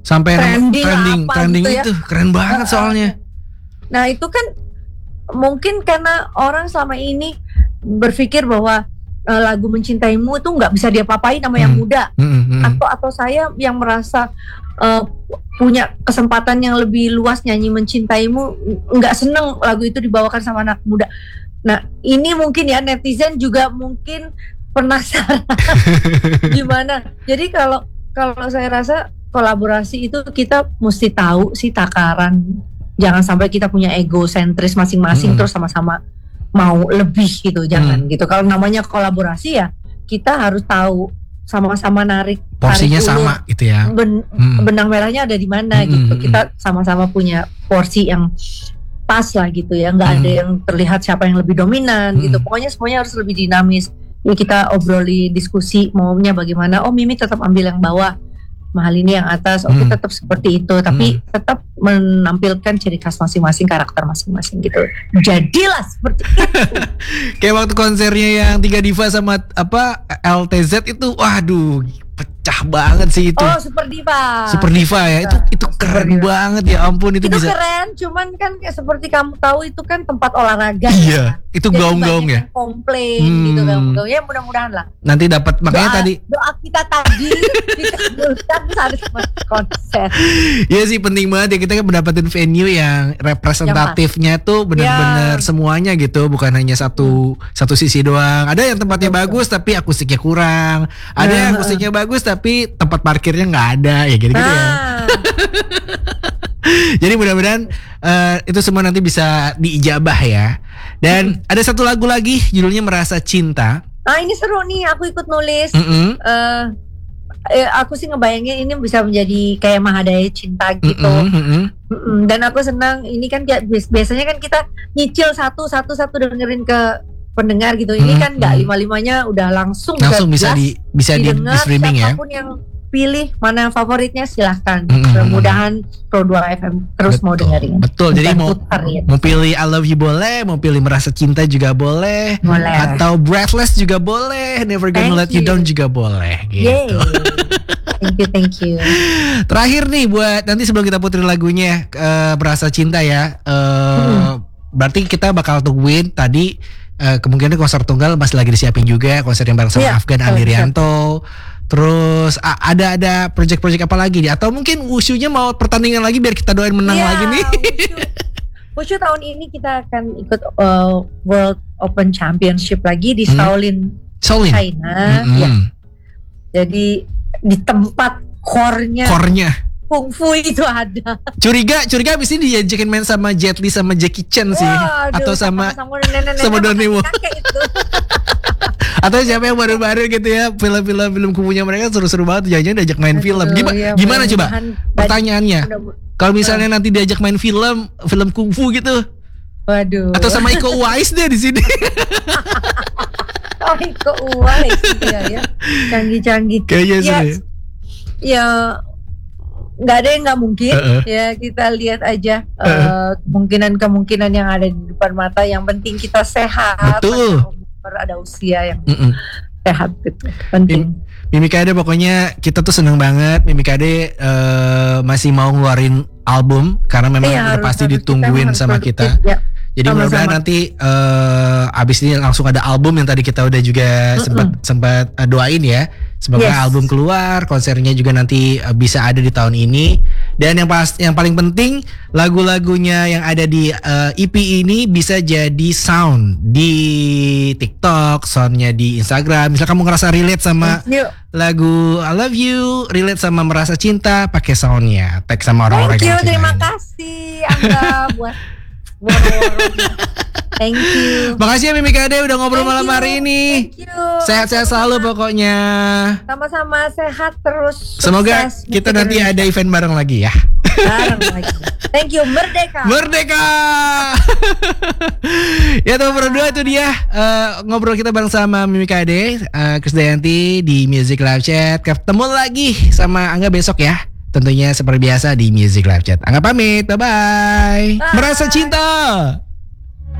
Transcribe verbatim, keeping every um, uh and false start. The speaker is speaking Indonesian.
sampai trending trending, apa trending gitu ya. itu keren banget soalnya. Nah itu kan mungkin karena orang selama ini berpikir bahwa uh, lagu Mencintaimu itu nggak bisa diapa-apain sama hmm. yang muda, hmm, hmm. atau atau saya yang merasa uh, punya kesempatan yang lebih luas nyanyi Mencintaimu, nggak seneng lagu itu dibawakan sama anak muda. Nah ini mungkin ya netizen juga mungkin penasaran gimana. Jadi kalau kalau saya rasa kolaborasi itu kita mesti tahu sih takaran. Jangan sampai kita punya egosentris masing-masing hmm. terus sama-sama mau lebih gitu. Jangan hmm. gitu. Kalau namanya kolaborasi ya kita harus tahu sama-sama narik porsinya sama gitu ya. Ben, hmm. benang merahnya ada di mana hmm. gitu. Kita sama-sama punya porsi yang pas lah gitu ya. Nggak hmm. ada yang terlihat siapa yang lebih dominan hmm. gitu. Pokoknya semuanya harus lebih dinamis. Ya kita obroli, diskusi maunya bagaimana. Oh Mimi tetap ambil yang bawah, Mahal ini yang atas. Oke, hmm. tetap seperti itu, tapi hmm. tetap menampilkan ciri khas masing-masing, karakter masing-masing gitu. Jadilah seperti itu. Kayak waktu konsernya yang Tiga Diva sama apa L T Z itu, waduh, pecah banget sih itu. Oh, Super Diva. Super Diva ya, itu itu keren Diva. banget ya ampun itu, itu bisa. Itu keren, cuman kan kayak seperti kamu tahu itu kan tempat olahraga. Iya, ya. Itu gaung-gaung ya. Komplain hmm. gitu gaung-gaung. Ya mudah-mudahan lah. Nanti dapat makanya doa, tadi doa kita tadi dikabulkan saat konser. Iya sih penting banget ya kita kan mendapatkan venue yang representatifnya yang tuh benar-benar ya. Semuanya gitu, bukan hanya satu hmm. satu sisi doang. Ada yang tempatnya Betul. bagus tapi akustiknya kurang. Ada nah. yang akustiknya bagus tapi tempat parkirnya nggak ada ya gitu-gitu nah. ya. Jadi mudah-mudahan uh, itu semua nanti bisa diijabah ya. Dan hmm. ada satu lagu lagi judulnya Merasa Cinta. Ah ini seru nih, aku ikut nulis. Mm-hmm. Uh, eh, aku sih ngebayangin ini bisa menjadi kayak Mahadaya Cinta gitu. Mm-hmm. Mm-hmm. Dan aku senang ini kan biasanya kan kita nyicil satu satu satu dengerin ke pendengar gitu. Ini hmm, kan nggak hmm. lima-limanya udah langsung langsung bisa di bisa di, di streaming ya. Siapapun yang pilih mana yang favoritnya silahkan. Hmm, Mudah-mudahan Pro dua F M terus betul, mau dengerin. Betul. Jadi mau putar, ya. mau pilih I Love You boleh, mau pilih Merasa Cinta juga boleh, boleh. Atau Breathless juga boleh, Never Gonna thank Let You. you Down juga boleh. Gitu. Thank you, thank you. Terakhir nih buat nanti sebelum kita puterin lagunya uh, Merasa Cinta ya. Uh, hmm. Berarti kita bakal tungguin tadi. Uh, kemungkinan konser tunggal masih lagi disiapin juga, konser yang bareng sama yeah, Afgan Andrianto. Terus a- ada ada project-project apa lagi nih? Atau mungkin Wushunya mau pertandingan lagi biar kita doain menang yeah, lagi nih. Wushu tahun ini kita akan ikut uh, World Open Championship lagi di Shaolin, hmm. Shaolin. China. Mm-hmm. Ya. Jadi di tempat core-nya. Core-nya. Kungfu itu ada. Curiga, curiga abis ini diajakin main sama Jet Li sama Jackie Chan sih. Wah, aduh, atau sama sama, sama, sama Donnie Wu. Atau siapa yang baru-baru gitu ya, film-film film kungfunya mereka seru-seru banget. Jangan-jangan diajak main aduh, film. Gimana, ya, gimana coba? Pertanyaannya. Kalau misalnya nanti diajak main film, film kungfu gitu. Waduh. Atau sama Iko Uwais deh di sini. Oh, Iko Uwais ya, ya. Canggih-canggih. Kayaknya ya, sih. Ya nggak ada yang nggak mungkin uh-uh. ya kita lihat aja uh, uh. kemungkinan-kemungkinan yang ada di depan mata. Yang penting kita sehat. Betul. Ada usia yang Mm-mm. sehat gitu penting. Mimi Kade pokoknya kita tuh seneng banget. Mimi Kade uh, masih mau ngeluarin album karena memang iya, udah harus, pasti harus ditungguin kita, sama kita. Ya. Jadi mudah-mudahan nanti uh, abis ini langsung ada album yang tadi kita udah juga sempat sempat uh, doain ya. Semoga yes. album keluar, konsernya juga nanti uh, bisa ada di tahun ini. Dan yang pas yang paling penting lagu-lagunya yang ada di uh, E P ini bisa jadi sound di TikTok, soundnya di Instagram. Misal kamu ngerasa relate sama lagu I Love You, relate sama Merasa Cinta, pakai soundnya, tag sama orang-orang yang lain. Terima kasih Angga buat thank you. Makasih ya Mimi Kade udah ngobrol malam hari ini. Thank you. Sehat-sehat selalu pokoknya. Sama-sama sehat terus. Semoga sukses, kita nanti ada event bareng lagi ya. Bareng lagi. Thank you. Merdeka. Merdeka. Ya teman berdua itu dia uh, ngobrol kita bareng sama Mimi Kade, uh, Krisdayanti di Music Live Chat. Ketemu lagi sama Angga besok ya. Tentunya seperti biasa di Music Live Chat. Angga pamit, bye-bye. Bye. Merasa Cinta.